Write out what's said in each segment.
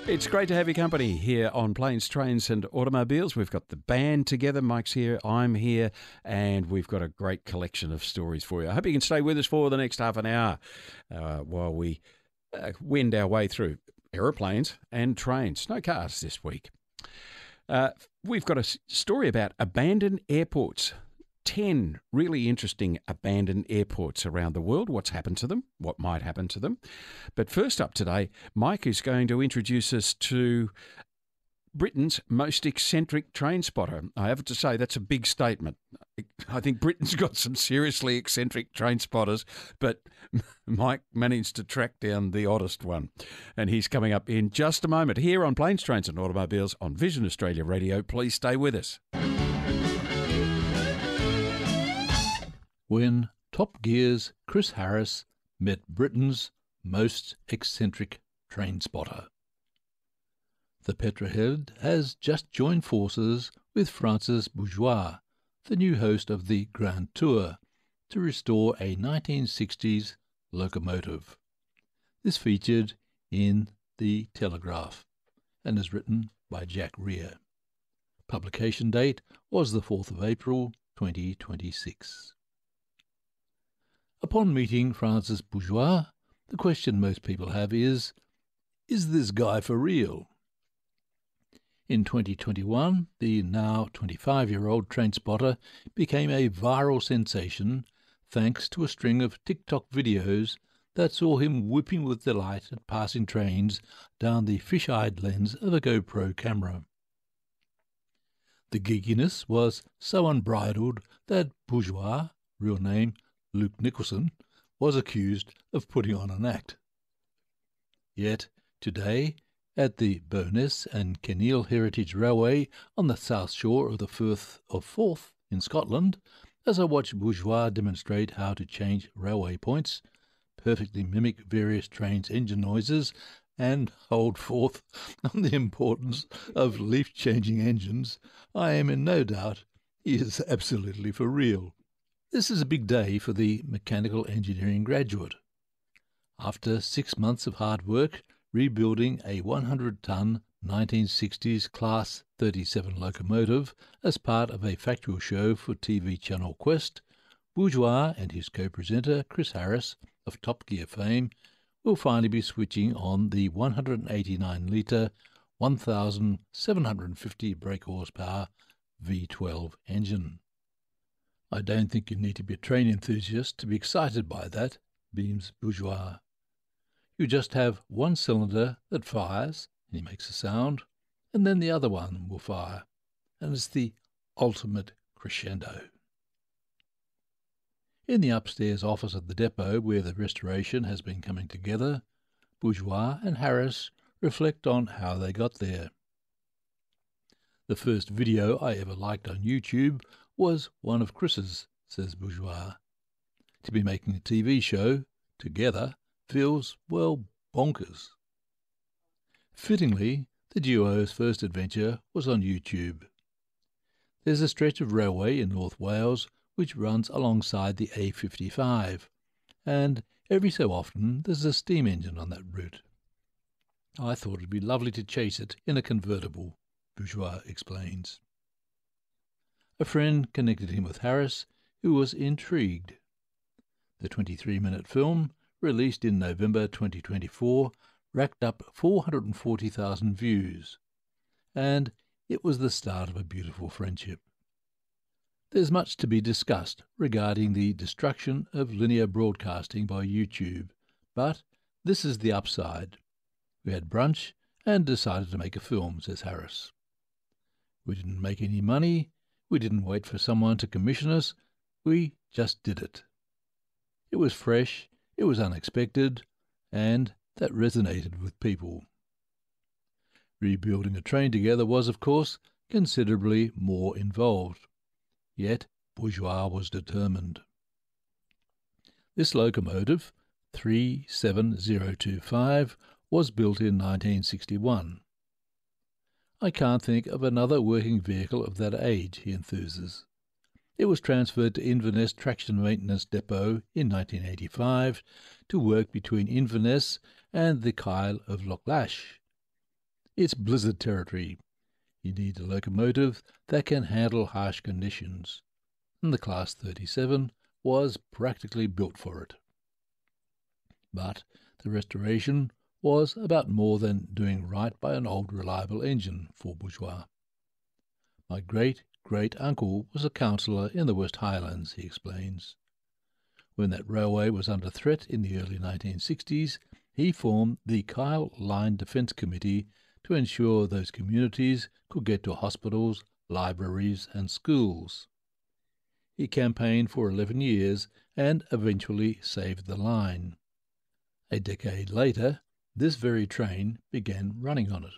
It's great to have your company here on Planes, Trains and Automobiles. We've got the band together. Mike's here, I'm here, and we've got a great collection of stories for you. I hope you can stay with us for the next half an hour while we wend our way through aeroplanes and trains. No cars this week. We've got a story about abandoned airports. 10 really interesting abandoned airports around the world. What's happened to them? What might happen to them? But first up today, Mike is going to introduce us to Britain's most eccentric train spotter. I have to say, that's a big statement. I think Britain's got some seriously eccentric train spotters, but Mike managed to track down the oddest one. And he's coming up in just a moment here on Planes, Trains and Automobiles on Vision Australia Radio. Please stay with us. When Top Gear's Chris Harris met Britain's most eccentric train spotter. The petrolhead has just joined forces with Francis Bourgeois, the new host of the Grand Tour, to restore a 1960s locomotive. This featured in The Telegraph and is written by Jack Rear. Publication date was the 4th of April 2026. Upon meeting Francis Bourgeois, the question most people have is this guy for real? In 2021, the now 25-year-old train spotter became a viral sensation thanks to a string of TikTok videos that saw him whipping with delight at passing trains down the fish-eyed lens of a GoPro camera. The geekiness was so unbridled that Bourgeois, real name Luke Nicholson, was accused of putting on an act. Yet today, at the Bowness and Kinneil Heritage Railway on the south shore of the Firth of Forth in Scotland, as I watch Bourgeois demonstrate how to change railway points, perfectly mimic various trains' engine noises, and hold forth on the importance of leaf-changing engines, I am in no doubt he is absolutely for real. This is a big day for the mechanical engineering graduate. After 6 months of hard work rebuilding a 100-ton 1960s Class 37 locomotive as part of a factual show for TV channel Quest, Bourgeois and his co-presenter Chris Harris of Top Gear fame will finally be switching on the 189-litre 1,750 brake horsepower V12 engine. I don't think you need to be a train enthusiast to be excited by that, beams Bourgeois. You just have one cylinder that fires, and he makes a sound, and then the other one will fire, and it's the ultimate crescendo. In the upstairs office at the depot where the restoration has been coming together, Bourgeois and Harris reflect on how they got there. The first video I ever liked on YouTube was one of Chris's, says Bourgeois. To be making a TV show together feels, well, bonkers. Fittingly, the duo's first adventure was on YouTube. There's a stretch of railway in North Wales which runs alongside the A55, and every so often there's a steam engine on that route. I thought it'd be lovely to chase it in a convertible, Bourgeois explains. A friend connected him with Harris, who was intrigued. The 23-minute film, released in November 2024, racked up 440,000 views, and it was the start of a beautiful friendship. There's much to be discussed regarding the destruction of linear broadcasting by YouTube, but this is the upside. We had brunch and decided to make a film, says Harris. We didn't make any money. We didn't wait for someone to commission us, we just did it. It was fresh, it was unexpected, and that resonated with people. Rebuilding a train together was, of course, considerably more involved. Yet Bourgeois was determined. This locomotive, 37025, was built in 1961. I can't think of another working vehicle of that age, he enthuses. It was transferred to Inverness Traction Maintenance Depot in 1985 to work between Inverness and the Kyle of Loch Lash. It's blizzard territory. You need a locomotive that can handle harsh conditions, and the Class 37 was practically built for it. But the restoration was about more than doing right by an old reliable engine for Bourgeois. My great-great-uncle was a councillor in the West Highlands, he explains. When that railway was under threat in the early 1960s, he formed the Kyle Line Defence Committee to ensure those communities could get to hospitals, libraries and schools. He campaigned for 11 years and eventually saved the line. A decade later, this very train began running on it.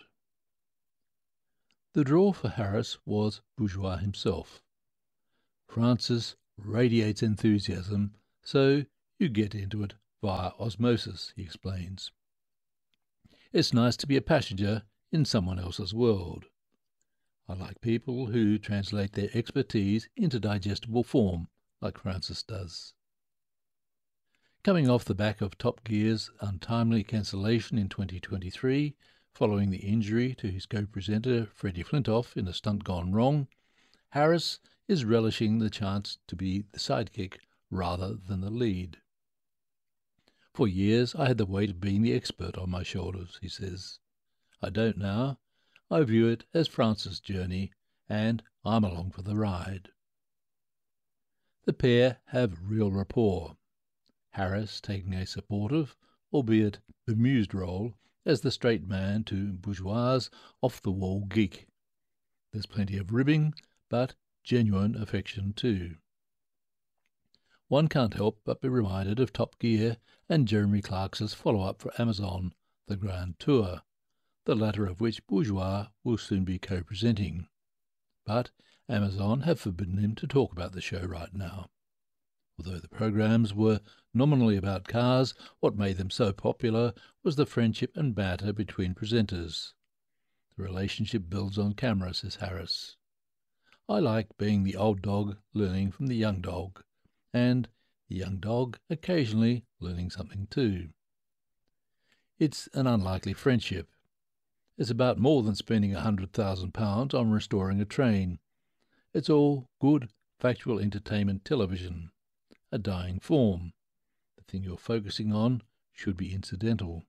The draw for Harris was Bourgeois himself. Francis radiates enthusiasm, so you get into it via osmosis, he explains. It's nice to be a passenger in someone else's world. I like people who translate their expertise into digestible form, like Francis does. Coming off the back of Top Gear's untimely cancellation in 2023, following the injury to his co-presenter Freddie Flintoff in A Stunt Gone Wrong, Harris is relishing the chance to be the sidekick rather than the lead. For years I had the weight of being the expert on my shoulders, he says. I don't now. I view it as Francis' journey, and I'm along for the ride. The pair have real rapport, Harris taking a supportive, albeit bemused role as the straight man to Bourgeois' off-the-wall geek. There's plenty of ribbing, but genuine affection too. One can't help but be reminded of Top Gear and Jeremy Clark's follow-up for Amazon, The Grand Tour, the latter of which Bourgeois will soon be co-presenting. But Amazon have forbidden him to talk about the show right now. Although the programs were nominally about cars, what made them so popular was the friendship and banter between presenters. The relationship builds on camera, says Harris. I like being the old dog learning from the young dog, and the young dog occasionally learning something too. It's an unlikely friendship. It's about more than spending £100,000 on restoring a train. It's all good, factual entertainment television, a dying form. The thing you're focusing on should be incidental.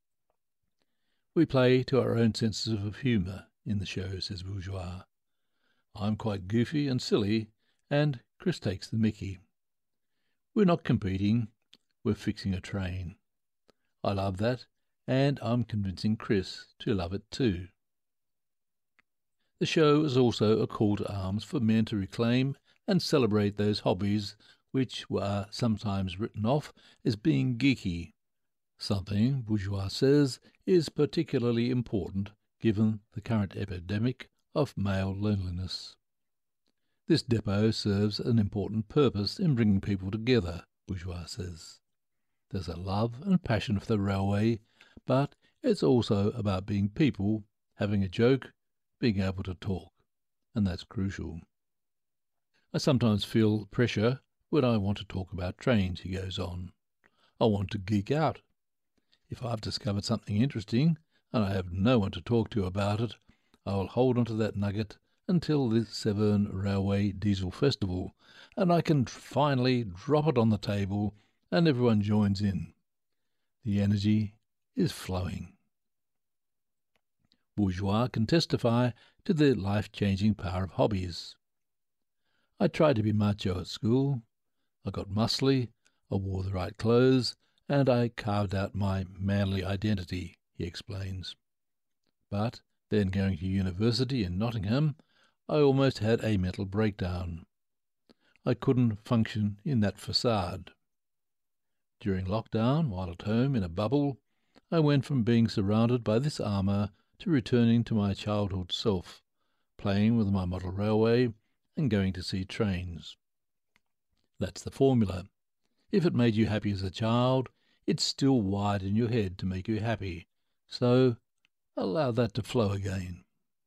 We play to our own senses of humour in the show, says Bourgeois. I'm quite goofy and silly, and Chris takes the mickey. We're not competing, we're fixing a train. I love that, and I'm convincing Chris to love it too. The show is also a call to arms for men to reclaim and celebrate those hobbies which were sometimes written off as being geeky, something Bourgeois says is particularly important given the current epidemic of male loneliness. This depot serves an important purpose in bringing people together, Bourgeois says. There's a love and passion for the railway, but it's also about being people, having a joke, being able to talk, and that's crucial. I sometimes feel pressure when I want to talk about trains, he goes on. I want to geek out. If I've discovered something interesting and I have no one to talk to about it, I will hold on to that nugget until the Severn Railway Diesel Festival, and I can finally drop it on the table and everyone joins in. The energy is flowing. Bourgeois can testify to the life-changing power of hobbies. I tried to be macho at school. I got muscly, I wore the right clothes, and I carved out my manly identity, he explains. But then going to university in Nottingham, I almost had a mental breakdown. I couldn't function in that facade. During lockdown, while at home in a bubble, I went from being surrounded by this armour to returning to my childhood self, playing with my model railway and going to see trains. That's the formula. If it made you happy as a child, it's still wired in your head to make you happy, so allow that to flow again.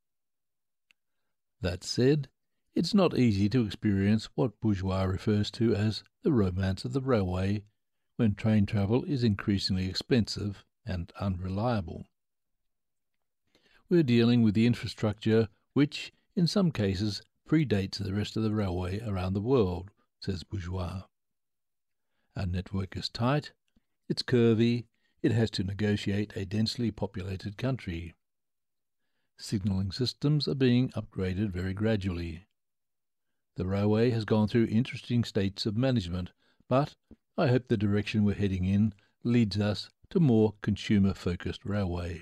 That said, it's not easy to experience what Bourgeois refers to as the romance of the railway when train travel is increasingly expensive and unreliable. we're dealing with the infrastructure which, in some cases, predates the rest of the railway around the world, says Bourgeois. Our network is tight, it's curvy, it has to negotiate a densely populated country. Signalling systems are being upgraded very gradually. The railway has gone through interesting states of management, but I hope the direction we're heading in leads us to more consumer-focused railway.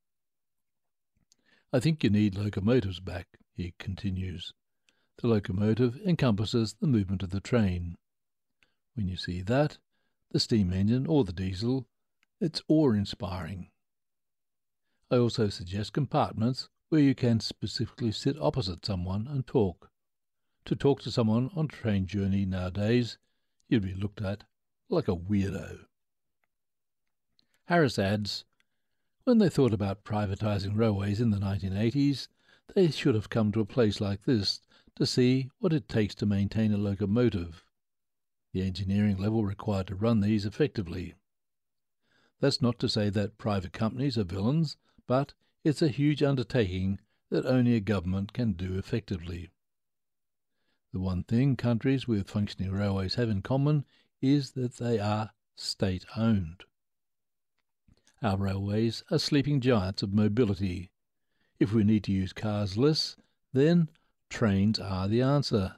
I think you need locomotives back, he continues. The locomotive encompasses the movement of the train. When you see that, the steam engine or the diesel, it's awe-inspiring. I also suggest compartments where you can specifically sit opposite someone and talk. To talk to someone on a train journey nowadays, you'd be looked at like a weirdo. Harris adds, when they thought about privatising railways in the 1980s, they should have come to a place like this to see what it takes to maintain a locomotive, the engineering level required to run these effectively. That's not to say that private companies are villains, but it's a huge undertaking that only a government can do effectively. The one thing countries with functioning railways have in common is that they are state-owned. Our railways are sleeping giants of mobility. If we need to use cars less, then trains are the answer.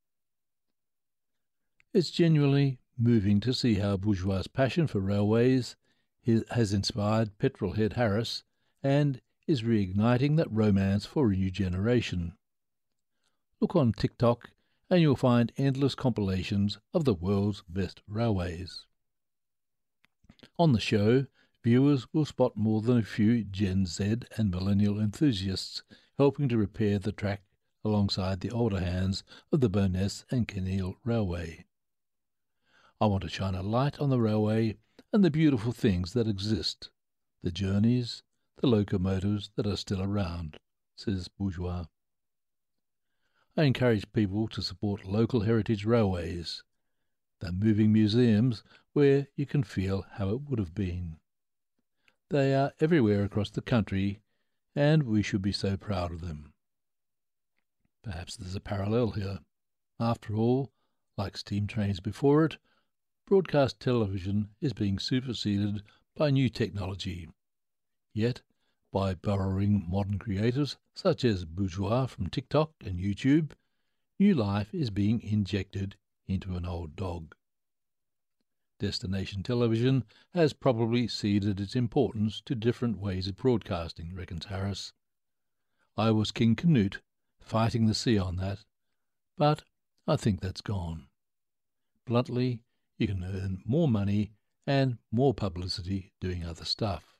It's genuinely moving to see how Bourgeois' passion for railways has inspired petrolhead Harris and is reigniting that romance for a new generation. Look on TikTok and you'll find endless compilations of the world's best railways. On the show, viewers will spot more than a few Gen Z and millennial enthusiasts helping to repair the track alongside the older hands of the Bowness and Kinneil Railway. I want to shine a light on the railway and the beautiful things that exist, the journeys, the locomotives that are still around, says Bourgeois. I encourage people to support local heritage railways. They're moving museums where you can feel how it would have been. They are everywhere across the country, and we should be so proud of them. Perhaps there's a parallel here. After all, like steam trains before it, broadcast television is being superseded by new technology. Yet, by borrowing modern creators such as Bourgeois from TikTok and YouTube, new life is being injected into an old dog. Destination television has probably ceded its importance to different ways of broadcasting, reckons Harris. I was King Canute, fighting the sea on that, but I think that's gone. Bluntly, you can earn more money and more publicity doing other stuff.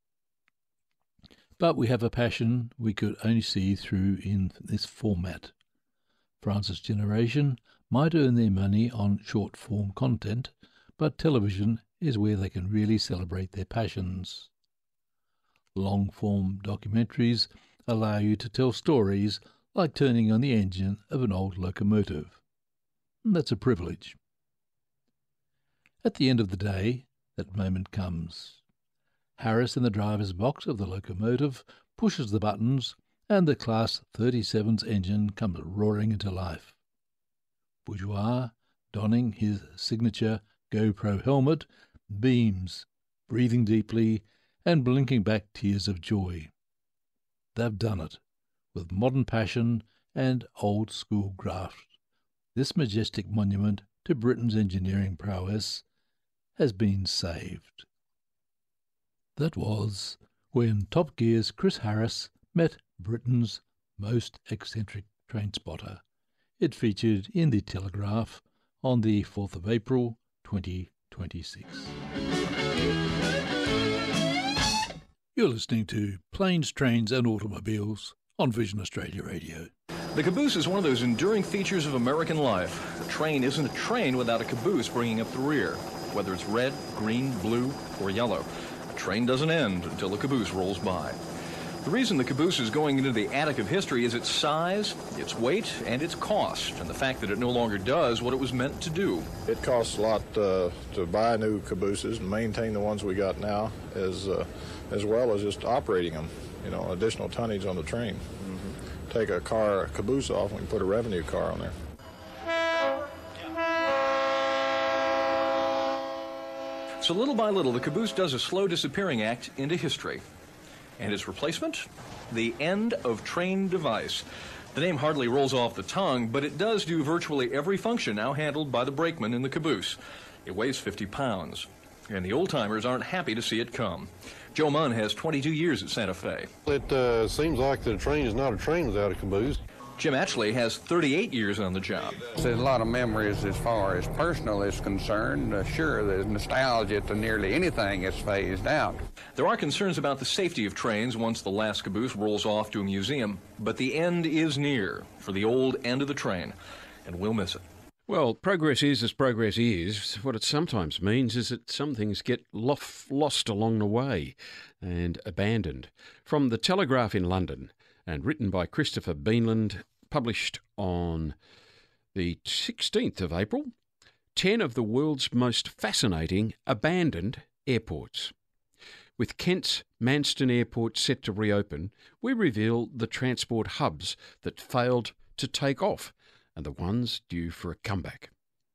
But we have a passion we could only see through in this format. France's generation might earn their money on short-form content, but television is where they can really celebrate their passions. Long-form documentaries allow you to tell stories like turning on the engine of an old locomotive. That's a privilege. At the end of the day, that moment comes. Harris in the driver's box of the locomotive pushes the buttons and the Class 37's engine comes roaring into life. Bourgeois, donning his signature GoPro helmet, beams, breathing deeply and blinking back tears of joy. They've done it, with modern passion and old-school graft. This majestic monument to Britain's engineering prowess has been saved. That was when Top Gear's Chris Harris met Britain's most eccentric train spotter. It featured in The Telegraph on the 4th of April 2026. You're listening to Planes, Trains and Automobiles on Vision Australia Radio. The caboose is one of those enduring features of American life. A train isn't a train without a caboose bringing up the rear, whether it's red, green, blue, or yellow. A train doesn't end until the caboose rolls by. The reason the caboose is going into the attic of history is its size, its weight, and its cost, and the fact that it no longer does what it was meant to do. It costs a lot to buy new cabooses and maintain the ones we got now, as well as just operating them, additional tonnage on the train. Take a caboose off, we can put a revenue car on there. So little by little, the caboose does a slow disappearing act into history. And its replacement? The end of train device. The name hardly rolls off the tongue, but it does do virtually every function now handled by the brakeman in the caboose. It weighs 50 pounds, and the old-timers aren't happy to see it come. Joe Munn has 22 years at Santa Fe. It seems like the train is not a train without a caboose. Jim Atchley has 38 years on the job. There's a lot of memories as far as personal is concerned. Sure, there's nostalgia to nearly anything that's phased out. There are concerns about the safety of trains once the last caboose rolls off to a museum, but the end is near for the old end of the train, and we'll miss it. Well, progress is as progress is. What it sometimes means is that some things get lost along the way and abandoned. From The Telegraph in London, and written by Christopher Beanland, published on the 16th of April, 10 of the world's most fascinating abandoned airports. With Kent's Manston Airport set to reopen, we reveal the transport hubs that failed to take off and the ones due for a comeback.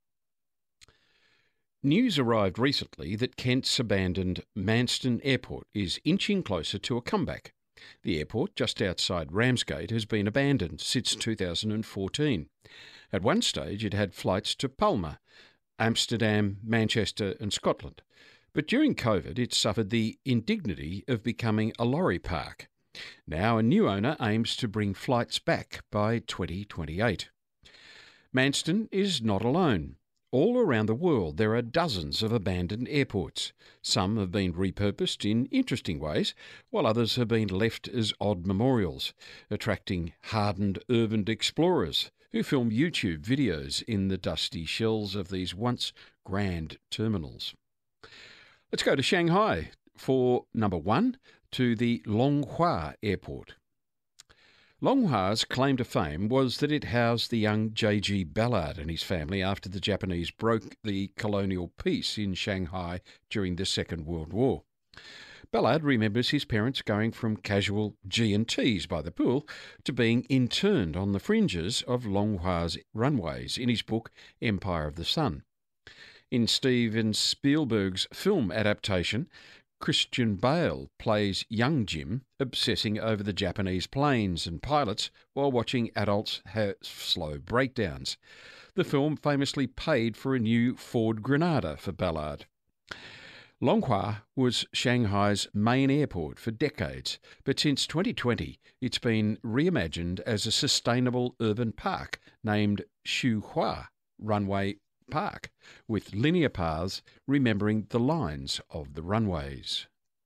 News arrived recently that Kent's abandoned Manston Airport is inching closer to a comeback. The airport, just outside Ramsgate, has been abandoned since 2014. At one stage, it had flights to Palma, Amsterdam, Manchester and Scotland. But during COVID, it suffered the indignity of becoming a lorry park. Now a new owner aims to bring flights back by 2028. Manston is not alone. All around the world, there are dozens of abandoned airports. Some have been repurposed in interesting ways, while others have been left as odd memorials, attracting hardened urban explorers who film YouTube videos in the dusty shells of these once grand terminals. Let's go to Shanghai for number 1, to the Longhua Airport. Longhua's claim to fame was that it housed the young J.G. Ballard and his family after the Japanese broke the colonial peace in Shanghai during the Second World War. Ballard remembers his parents going from casual G&Ts by the pool to being interned on the fringes of Longhua's runways in his book Empire of the Sun. In Steven Spielberg's film adaptation, Christian Bale plays young Jim, obsessing over the Japanese planes and pilots while watching adults have slow breakdowns. The film famously paid for a new Ford Granada for Ballard. Longhua was Shanghai's main airport for decades, but since 2020 it's been reimagined as a sustainable urban park named Xuhua Runway Park, with linear paths remembering the lines of the runways.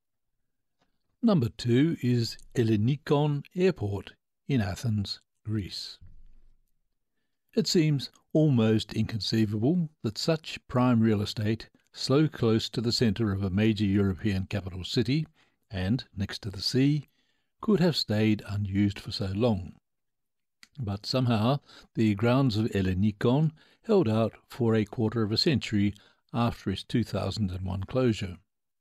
Number 2 is Ellinikon Airport in Athens, Greece. It seems almost inconceivable that such prime real estate, so close to the centre of a major European capital city and next to the sea, could have stayed unused for so long. But somehow the grounds of Ellinikon held out for a quarter of a century after its 2001 closure.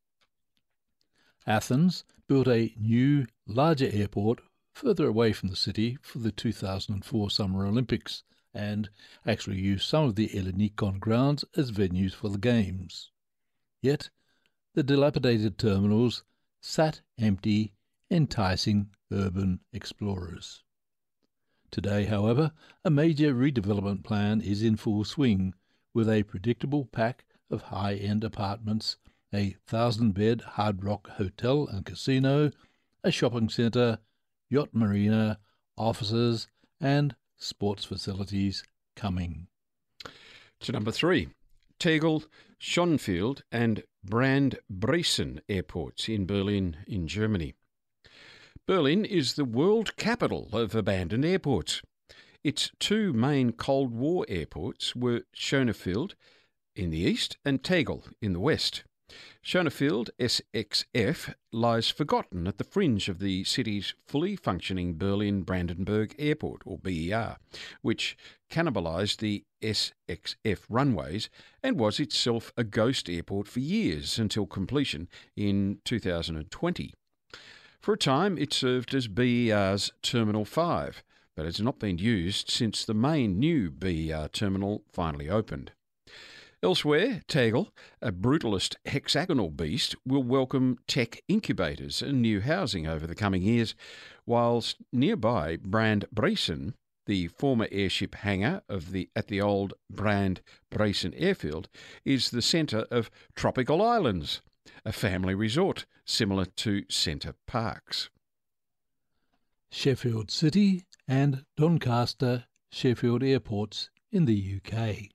Athens built a new, larger airport further away from the city for the 2004 Summer Olympics and actually used some of the Ellinikon grounds as venues for the Games. Yet the dilapidated terminals sat empty, enticing urban explorers. Today, however, a major redevelopment plan is in full swing, with a predictable pack of high-end apartments, a 1,000-bed Hard Rock hotel and casino, a shopping centre, yacht marina, offices and sports facilities coming. To number 3, Tegel, Schönefeld and Brandbriessen airports in Berlin in Germany. Berlin is the world capital of abandoned airports. Its 2 main Cold War airports were Schönefeld in the east and Tegel in the west. Schonefield SXF lies forgotten at the fringe of the city's fully functioning Berlin-Brandenburg Airport, or BER, which cannibalised the SXF runways and was itself a ghost airport for years until completion in 2020. For a time, it served as BER's Terminal 5, but has not been used since the main new BER terminal finally opened. Elsewhere, Tegel, a brutalist hexagonal beast, will welcome tech incubators and new housing over the coming years, whilst nearby Brand-Braysen, the former airship hangar at the old Brand-Braysen airfield, is the centre of Tropical Islands, a family resort similar to Centre Parks. Sheffield City and Doncaster Sheffield airports in the UK.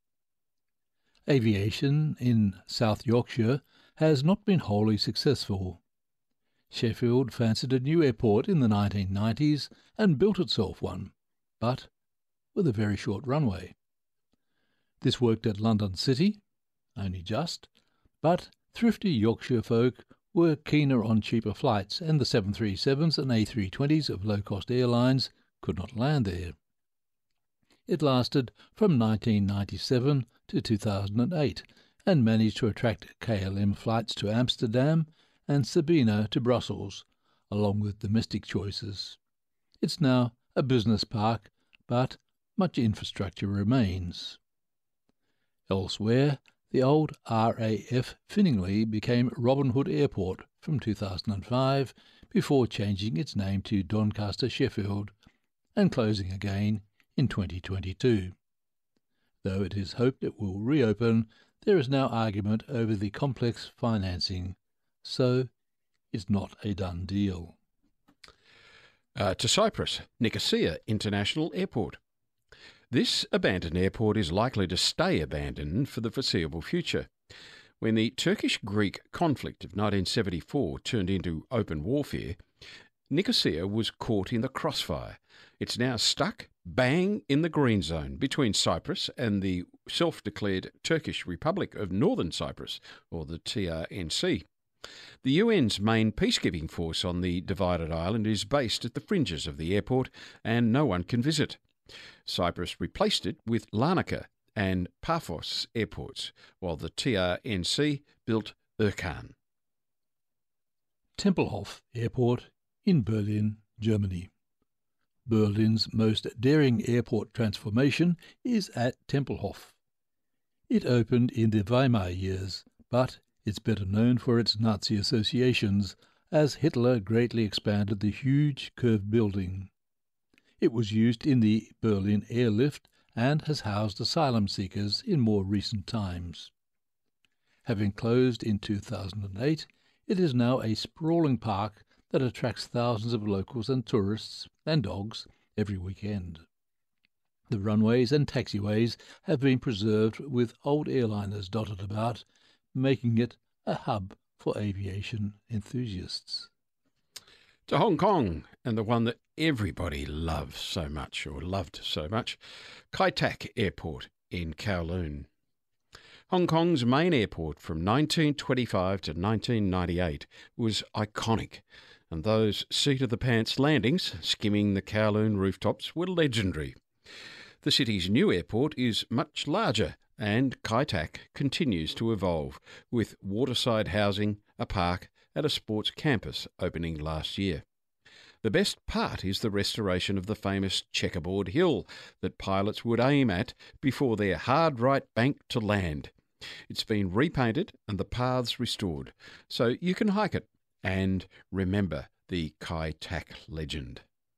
Aviation in South Yorkshire has not been wholly successful. Sheffield fancied a new airport in the 1990s and built itself one, but with a very short runway. This worked at London City, only just, but thrifty Yorkshire folk were keener on cheaper flights, and the 737s and A320s of low-cost airlines could not land there. It lasted from 1997 to 2008 and managed to attract KLM flights to Amsterdam and Sabena to Brussels, along with domestic choices. It's now a business park, but much infrastructure remains. Elsewhere, the old RAF Finningley became Robin Hood Airport from 2005 before changing its name to Doncaster Sheffield and closing again in 2022. Though it is hoped it will reopen, there is now argument over the complex financing, so it's not a done deal. To Cyprus, Nicosia International Airport. This abandoned airport is likely to stay abandoned for the foreseeable future. When the Turkish-Greek conflict of 1974 turned into open warfare, Nicosia was caught in the crossfire. It's now stuck bang in the green zone between Cyprus and the self-declared Turkish Republic of Northern Cyprus, or the TRNC. The UN's main peacekeeping force on the divided island is based at the fringes of the airport, and no one can visit. Cyprus replaced it with Larnaca and Paphos airports, while the TRNC built Erkan. Tempelhof Airport in Berlin, Germany. Berlin's most daring airport transformation is at Tempelhof. It opened in the Weimar years, but it's better known for its Nazi associations, as Hitler greatly expanded the huge curved building. It was used in the Berlin airlift and has housed asylum seekers in more recent times. Having closed in 2008, it is now a sprawling park that attracts thousands of locals and tourists and dogs every weekend. The runways and taxiways have been preserved with old airliners dotted about, making it a hub for aviation enthusiasts. To Hong Kong, and the one that everybody loves so much, or loved so much, Kai Tak Airport in Kowloon. Hong Kong's main airport from 1925 to 1998 was iconic, and those seat-of-the-pants landings skimming the Kowloon rooftops were legendary. The city's new airport is much larger, and Kai Tak continues to evolve, with waterside housing, a park, and a sports campus opening last year. The best part is the restoration of the famous checkerboard hill that pilots would aim at before their hard right bank to land. It's been repainted and the paths restored, so you can hike it and remember the Kai Tak legend.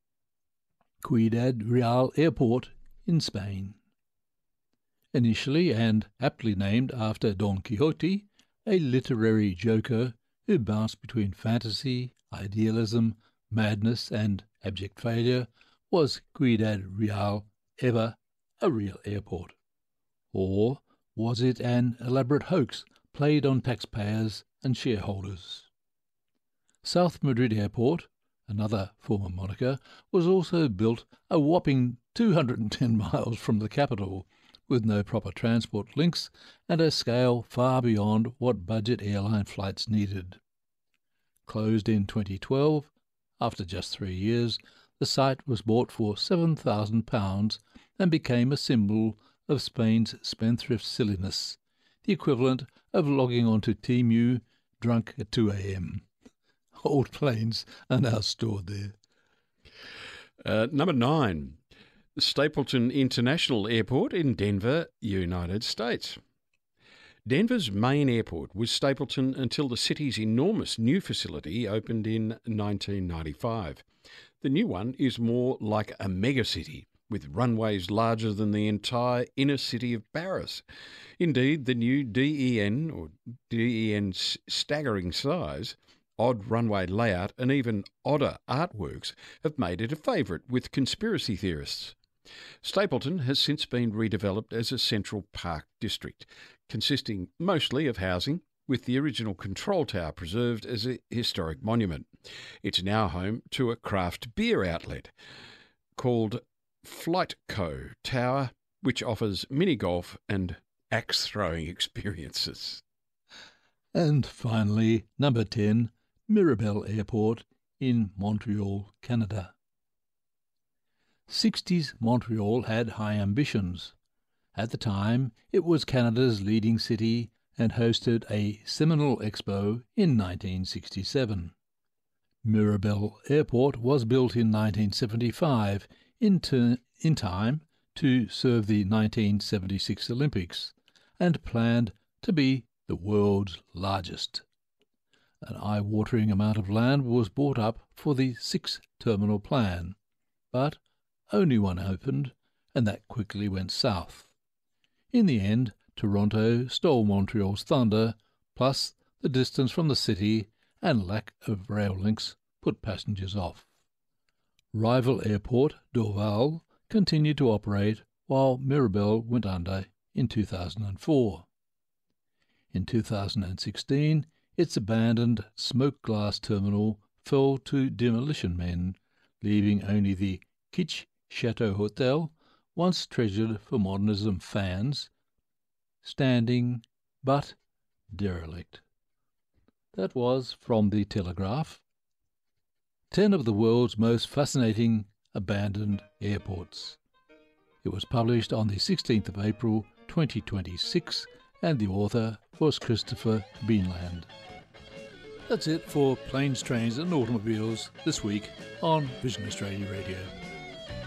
Ciudad Real Airport in Spain. Initially and aptly named after Don Quixote, a literary joker who bounced between fantasy, idealism, madness and abject failure, was Ciudad Real ever a real airport? Or was it an elaborate hoax played on taxpayers and shareholders? South Madrid Airport, another former moniker, was also built a whopping 210 miles from the capital, with no proper transport links and a scale far beyond what budget airline flights needed. Closed in 2012, after just 3 years, the site was bought for £7,000 and became a symbol of Spain's spendthrift silliness, the equivalent of logging onto Temu drunk at 2 a.m. Old planes are now stored there. Number 9, Stapleton International Airport in Denver, United States. Denver's main airport was Stapleton until the city's enormous new facility opened in 1995. The new one is more like a megacity, with runways larger than the entire inner city of Paris. Indeed, the new DEN's staggering size, odd runway layout and even odder artworks have made it a favourite with conspiracy theorists. Stapleton has since been redeveloped as a Central Park district, consisting mostly of housing, with the original control tower preserved as a historic monument. It's now home to a craft beer outlet called Flight Co. Tower, which offers mini-golf and axe-throwing experiences. And finally, number 10, Mirabel Airport in Montreal, Canada. 60s Montreal had high ambitions. At the time, it was Canada's leading city and hosted a seminal expo in 1967. Mirabel Airport was built in 1975 in time to serve the 1976 Olympics and planned to be the world's largest. An eye-watering amount of land was bought up for the 6-terminal plan, but only one opened, and that quickly went south. In the end, Toronto stole Montreal's thunder, plus the distance from the city and lack of rail links put passengers off. Rival airport Dorval continued to operate while Mirabel went under in 2004. In 2016, its abandoned smoke glass terminal fell to demolition men, leaving only the Kitsch Chateau Hotel, once treasured for modernism fans, standing but derelict. That was from the Telegraph. 10 of the world's most fascinating abandoned airports. It was published on the 16th of April 2026 and the author was Christopher Beanland. That's it for Planes, Trains and Automobiles this week on Vision Australia Radio.